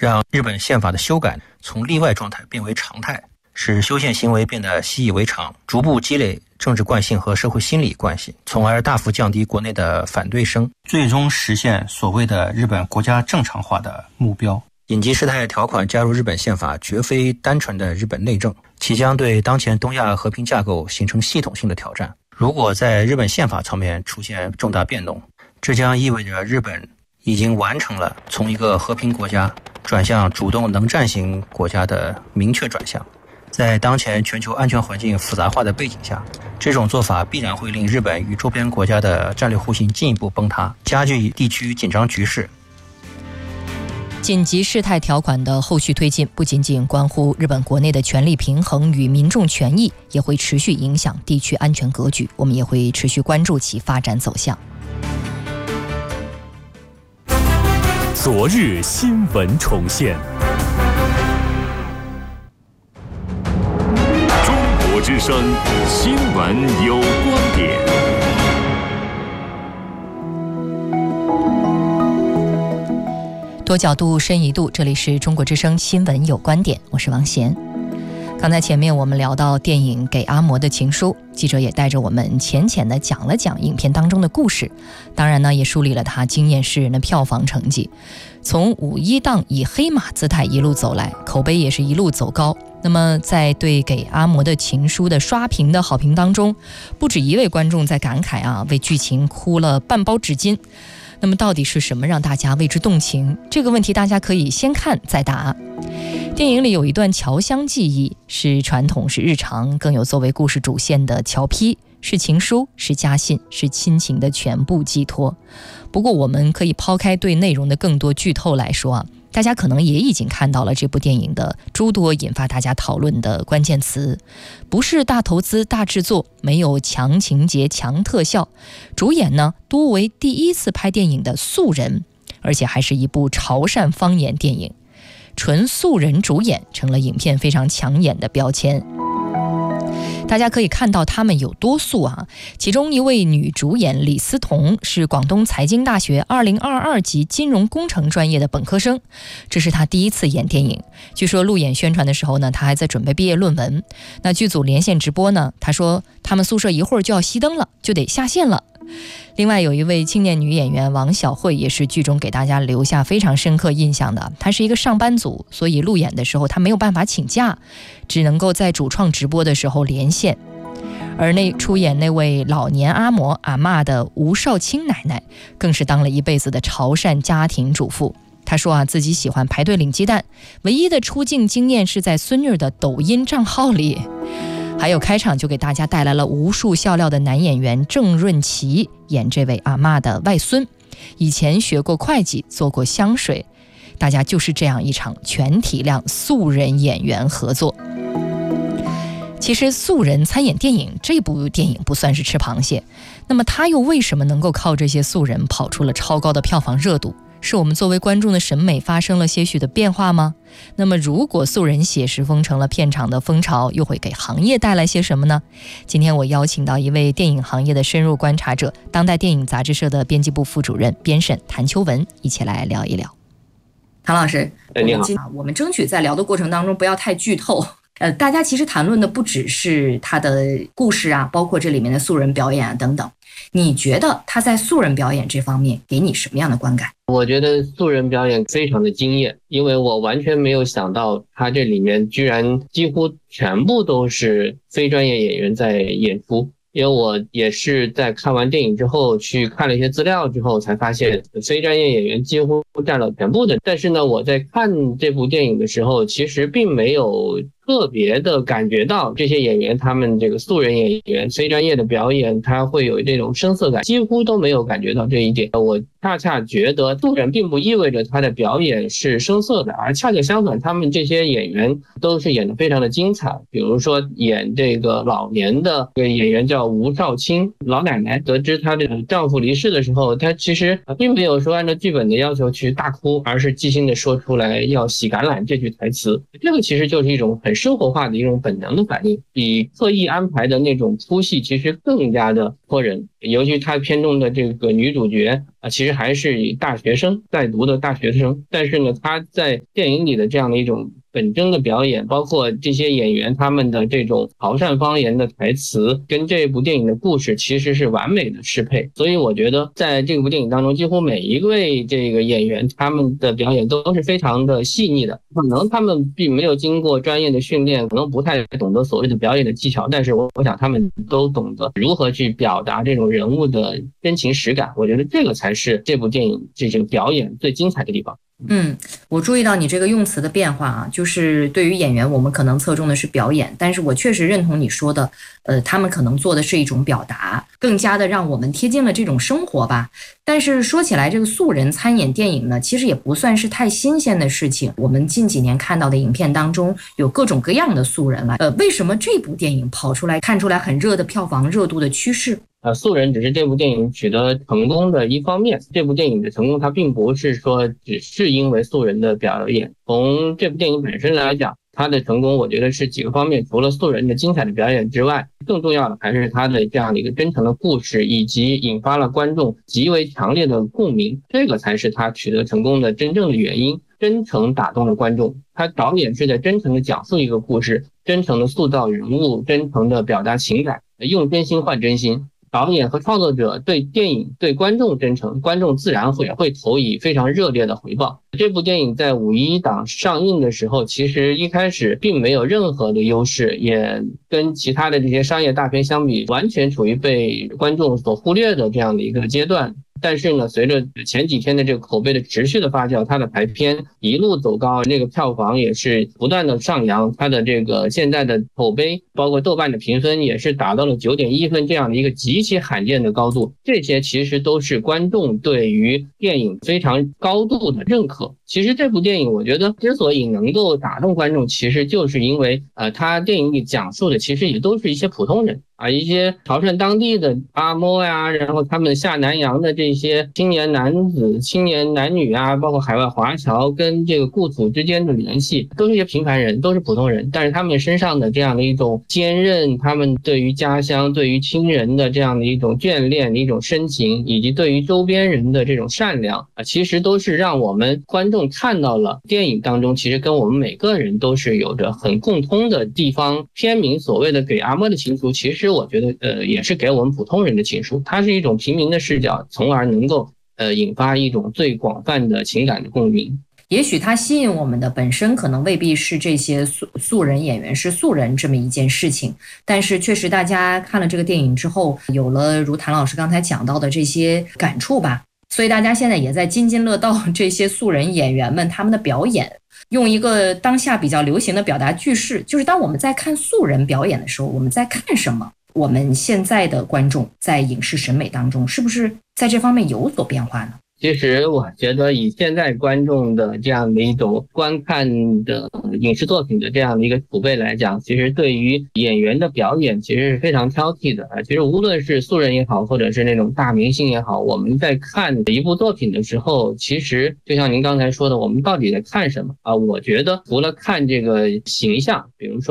让日本宪法的修改从例外状态变为常态，使修宪行为变得习以为常，逐步积累政治惯性和社会心理惯性，从而大幅降低国内的反对声，最终实现所谓的日本国家正常化的目标。紧急事态条款加入日本宪法绝非单纯的日本内政，其将对当前东亚和平架构形成系统性的挑战。如果在日本宪法层面出现重大变动，这将意味着日本已经完成了从一个和平国家转向主动能战型国家的明确转向。在当前全球安全环境复杂化的背景下，这种做法必然会令日本与周边国家的战略互信进一步崩塌，加剧地区紧张局势。 紧急事态条款的后续推进不仅仅关乎日本国内的权力平衡与民众权益，也会持续影响地区安全格局，我们也会持续关注其发展走向。 昨日新闻重现，中国之声新闻有观点。 多角度深一度，这里是中国之声新闻有观点，我是王贤。刚才前面我们聊到电影《给阿嬷的情书》，记者也带着我们浅浅地讲了讲影片当中的故事，当然呢也梳理了它惊艳世人的票房成绩。从五一档以黑马姿态一路走来，口碑也是一路走高。那么在对《给阿嬷的情书》的刷屏的好评当中，不止一位观众在感慨为剧情哭了半包纸巾。那么到底是什么让大家为之动情？这个问题大家可以先看再答。电影里有一段侨乡记忆，是传统是日常，更有作为故事主线的侨批，是情书，是家信，是亲情的全部寄托。不过我们可以抛开对内容的更多剧透来说大家可能也已经看到了这部电影的诸多引发大家讨论的关键词，不是大投资大制作，没有强情节强特效，主演呢多为第一次拍电影的素人，而且还是一部潮汕方言电影，纯素人主演成了影片非常抢眼的标签。大家可以看到他们有多素其中一位女主演李思彤是广东财经大学2022级金融工程专业的本科生，这是她第一次演电影。据说路演宣传的时候呢，她还在准备毕业论文。那剧组连线直播呢，她说他们宿舍一会儿就要熄灯了，就得下线了。另外有一位青年女演员王小慧，也是剧中给大家留下非常深刻印象的。她是一个上班族，所以路演的时候她没有办法请假，只能够在主创直播的时候连线。而出演那位老年阿嬷的吴少卿奶奶，更是当了一辈子的潮汕家庭主妇。她说自己喜欢排队领鸡蛋，唯一的出镜经验是在孙女的抖音账号里。还有开场就给大家带来了无数笑料的男演员郑润琪，演这位阿嬷的外孙，以前学过会计，做过香水。大家就是这样一场全体量素人演员合作。其实素人参演电影，这部电影不算是吃螃蟹，那么他又为什么能够靠这些素人跑出了超高的票房热度？是我们作为观众的审美发生了些许的变化吗？那么如果素人写实风成了片场的风潮，又会给行业带来些什么呢？今天我邀请到一位电影行业的深入观察者，当代电影杂志社的编辑部副主任编审谭秋文，一起来聊一聊。谭老师， 你好。 我们争取在聊的过程当中不要太剧透。大家其实谈论的不只是他的故事包括这里面的素人表演等等。你觉得他在素人表演这方面给你什么样的观感？ 我觉得素人表演非常的惊艳，因为我完全没有想到他这里面居然几乎全部都是非专业演员在演出。因为我也是在看完电影之后去看了一些资料之后才发现非专业演员几乎占了全部的。但是呢，我在看这部电影的时候其实并没有特别的感觉到这些演员他们这个素人演员非专业的表演他会有这种生涩感，几乎都没有感觉到这一点。我恰恰觉得素人并不意味着他的表演是生涩的，而恰恰相反，他们这些演员都是演得非常的精彩。比如说演这个老年的这个演员叫吴少卿老奶奶，得知她的丈夫离世的时候，她其实并没有说按照剧本的要求去大哭，而是即兴的说出来要洗橄榄这句台词。这个其实就是一种很生活化的一种本能的反应，比刻意安排的那种哭戏其实更加的戳人。尤其他片中的这个女主角其实还是大学生在读的大学生，但是呢，他在电影里的这样的一种本真的表演，包括这些演员他们的这种潮汕方言的台词，跟这部电影的故事其实是完美的适配。所以我觉得在这部电影当中，几乎每一位这个演员他们的表演都是非常的细腻的。可能他们并没有经过专业的训练，可能不太懂得所谓的表演的技巧，但是我想他们都懂得如何去表达这种人物的真情实感。我觉得这个才是这部电影这个表演最精彩的地方。 我注意到你这个用词的变化啊，就是对于演员我们可能侧重的是表演，但是我确实认同你说的，他们可能做的是一种表达，更加的让我们贴近了这种生活吧。但是说起来，这个素人参演电影呢，其实也不算是太新鲜的事情。我们近几年看到的影片当中有各种各样的素人了，为什么这部电影跑出来看出来很热的票房热度的趋势？ 素人只是这部电影取得成功的一方面，这部电影的成功它并不是说只是因为素人的表演。从这部电影本身来讲，它的成功我觉得是几个方面，除了素人的精彩的表演之外，更重要的还是它的这样的一个真诚的故事，以及引发了观众极为强烈的共鸣，这个才是它取得成功的真正的原因。真诚打动了观众，他导演是在真诚的讲述一个故事，真诚的塑造人物，真诚的表达情感，用真心换真心。导演和创作者对电影对观众真诚，观众自然会投以非常热烈的回报。这部电影在5·1档上映的时候，其实一开始并没有任何的优势，也跟其他的这些商业大片相比，完全处于被观众所忽略的这样的一个阶段。但是呢，随着前几天的这个口碑的持续的发酵，它的排片一路走高，这个票房也是不断的上扬，它的这个现在的口碑，包括豆瓣的评分也是达到了9.1分这样的一个极其罕见的高度。这些其实都是观众对于电影非常高度的认可。其实这部电影我觉得之所以能够打动观众，其实就是因为它电影里讲述的其实也都是一些普通人啊，一些潮汕当地的阿嬷呀，然后他们下南洋的这些青年男子、青年男女啊，包括海外华侨跟这个故土之间的联系，都是一些平凡人，都是普通人，但是他们身上的这样的一种坚韧，他们对于家乡、对于亲人的这样的一种眷恋、一种深情，以及对于周边人的这种善良啊，其实都是让我们观众看到了电影当中其实跟我们每个人都是有着很共通的地方。片名所谓的给阿嬷的情书，其实我觉得也是给我们普通人的情书，它是一种平民的视角，从而能够引发一种最广泛的情感的共鸣。 也许它吸引我们的本身可能未必是这些素人演员是素人这么一件事情，但是确实大家看了这个电影之后，有了如谭老师刚才讲到的这些感触吧，所以大家现在也在津津乐道这些素人演员们他们的表演。用一个当下比较流行的表达句式，就是当我们在看素人表演的时候，我们在看什么？我们现在的观众在影视审美当中是不是在这方面有所变化呢？ 其实我觉得以现在观众的这样的一种观看的影视作品的这样的一个储备来讲，其实对于演员的表演其实是非常挑剔的。其实无论是素人也好，或者是那种大明星也好，我们在看一部作品的时候，其实就像您刚才说的，我们到底在看什么啊？我觉得除了看这个形象，比如说